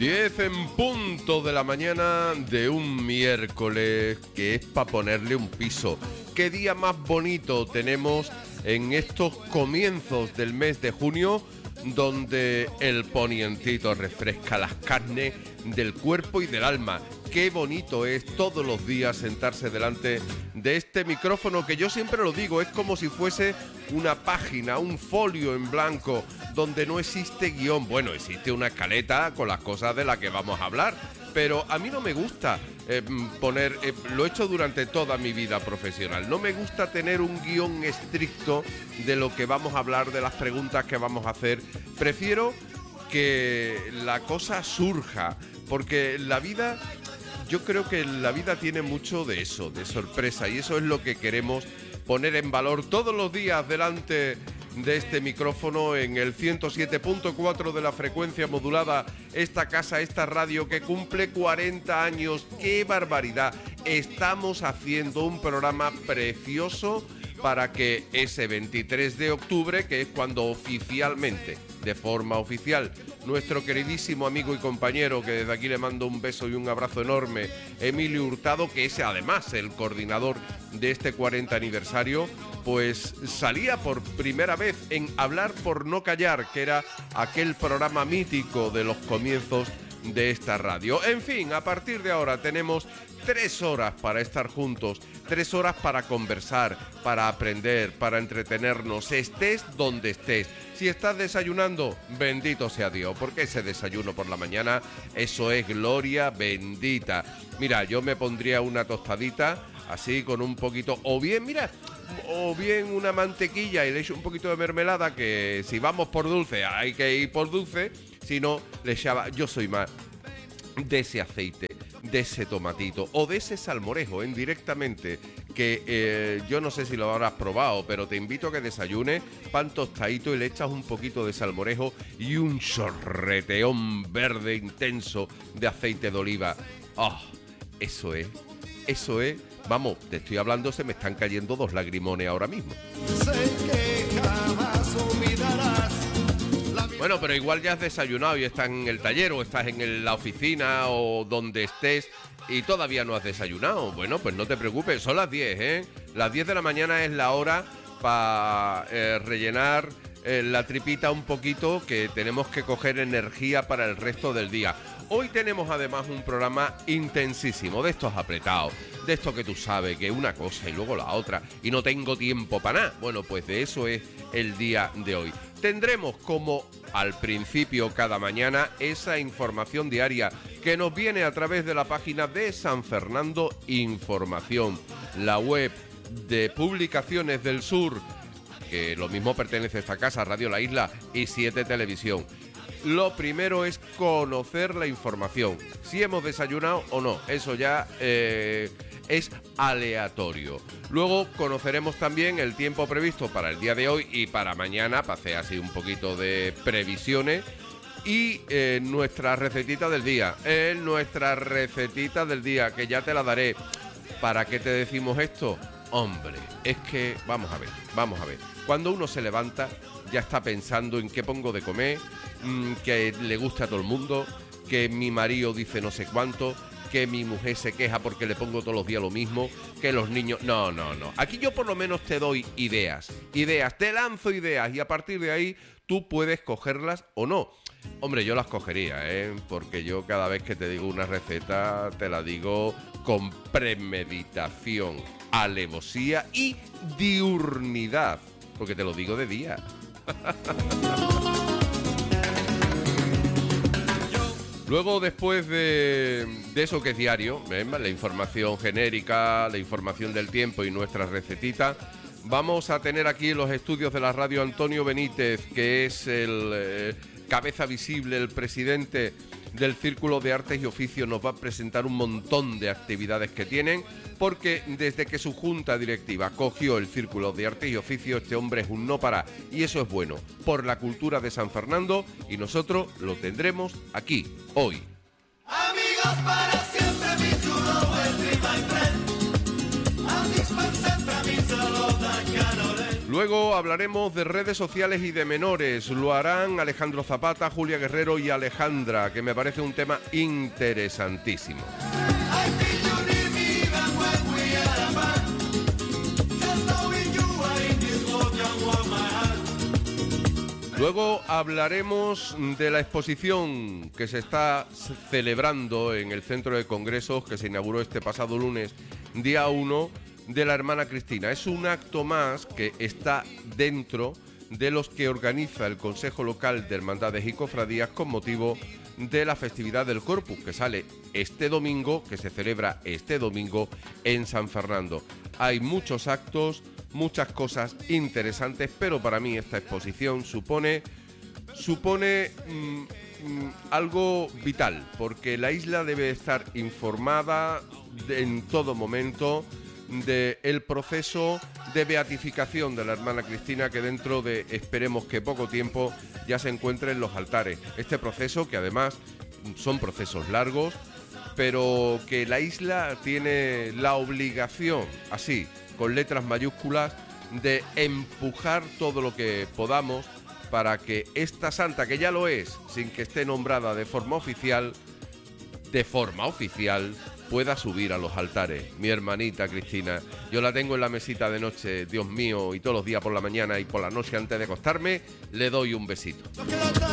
10 en punto de la mañana de un miércoles que es para ponerle un piso. ¿Qué día más bonito tenemos en estos comienzos del mes de junio, donde el ponientito refresca las carnes del cuerpo y del alma? Qué bonito es todos los días sentarse delante de este micrófono, que yo siempre lo digo, es como si fuese una página, un folio en blanco, donde no existe guión. Bueno, existe una escaleta con las cosas de las que vamos a hablar, pero a mí no me gusta lo he hecho durante toda mi vida profesional, no me gusta tener un guión estricto de lo que vamos a hablar, de las preguntas que vamos a hacer. Prefiero que la cosa surja, porque la vida, yo creo que la vida tiene mucho de eso, de sorpresa, y eso es lo que queremos poner en valor todos los días delante de este micrófono en el 107.4 de la frecuencia modulada, esta casa, esta radio que cumple 40 años. ¡Qué barbaridad! Estamos haciendo un programa precioso para que ese 23 de octubre, que es cuando oficialmente, de forma oficial, nuestro queridísimo amigo y compañero, que desde aquí le mando un beso y un abrazo enorme, Emilio Hurtado, que es además el coordinador de este 40 aniversario, pues salía por primera vez en Hablar por no callar, que era aquel programa mítico de los comienzos de esta radio. En fin, a partir de ahora tenemos 3 horas para estar juntos, 3 horas para conversar, para aprender, para entretenernos, estés donde estés. Si estás desayunando, bendito sea Dios, porque ese desayuno por la mañana, eso es gloria bendita. Mira, yo me pondría una tostadita así con un poquito, o bien una mantequilla y le echo un poquito de mermelada, que si vamos por dulce hay que ir por dulce, si no le echaba, yo soy más de ese aceite, de ese tomatito o de ese salmorejo directamente, que yo no sé si lo habrás probado, pero te invito a que desayunes pan tostadito y le echas un poquito de salmorejo y un chorreteón verde intenso de aceite de oliva. ¡Oh! Eso es, vamos, te estoy hablando, se me están cayendo 2 lagrimones ahora mismo. Bueno, pero igual ya has desayunado y estás en el taller o estás en la oficina o donde estés y todavía no has desayunado. Bueno, pues no te preocupes, son las 10, ¿eh? Las 10 de la mañana es la hora para rellenar la tripita un poquito, que tenemos que coger energía para el resto del día. Hoy tenemos además un programa intensísimo, de estos apretados, de esto que tú sabes, que una cosa y luego la otra, y no tengo tiempo para nada. Bueno, pues de eso es el día de hoy. Tendremos, como al principio cada mañana, esa información diaria que nos viene a través de la página de San Fernando Información, la web de Publicaciones del Sur, que lo mismo pertenece a esta casa, Radio La Isla y 7 Televisión. Lo primero es conocer la información, si hemos desayunado o no, eso ya es aleatorio. Luego conoceremos también el tiempo previsto para el día de hoy y para mañana, para hacer así un poquito de previsiones, y nuestra recetita del día, que ya te la daré. ¿Para qué te decimos esto? Hombre, es que vamos a ver, cuando uno se levanta ya está pensando en qué pongo de comer, que le guste a todo el mundo, que mi marido dice no sé cuánto, que mi mujer se queja porque le pongo todos los días lo mismo, que los niños... No. Aquí yo por lo menos te doy ideas, te lanzo ideas y a partir de ahí tú puedes cogerlas o no. Hombre, yo las cogería, porque yo cada vez que te digo una receta te la digo con premeditación, alevosía y diurnidad, porque te lo digo de día. Luego, después de eso que es diario, la información genérica, la información del tiempo y nuestra recetita, vamos a tener aquí en los estudios de la radio Antonio Benítez, que es el cabeza visible, el presidente del Círculo de Artes y Oficios. Nos va a presentar un montón de actividades que tienen, porque desde que su junta directiva cogió el Círculo de Artes y Oficios, este hombre es un no parar, y eso es bueno por la cultura de San Fernando, y nosotros lo tendremos aquí hoy. Amigos para siempre, mi chulo, el my friend. Luego hablaremos de redes sociales y de menores. Lo harán Alejandro Zapata, Julia Guerrero y Alejandra, que me parece un tema interesantísimo. I feel you near me even when we are apart. Just knowing you are in this world can warm my heart. Luego hablaremos de la exposición que se está celebrando en el Centro de Congresos, que se inauguró este pasado lunes, día 1, de la Hermana Cristina. Es un acto más que está dentro de los que organiza el Consejo Local de Hermandades y Cofradías con motivo de la festividad del Corpus, que sale este domingo, que se celebra este domingo en San Fernando. Hay muchos actos, muchas cosas interesantes, pero para mí esta exposición supone algo vital, porque la isla debe estar informada en todo momento del proceso de beatificación de la Hermana Cristina, que dentro de, esperemos que poco tiempo, ya se encuentre en los altares. Este proceso, que además son procesos largos, pero que la isla tiene la obligación, así, con letras mayúsculas, de empujar todo lo que podamos para que esta santa, que ya lo es, sin que esté nombrada de forma oficial, pueda subir a los altares. Mi hermanita Cristina, yo la tengo en la mesita de noche, Dios mío, y todos los días por la mañana y por la noche antes de acostarme, le doy un besito.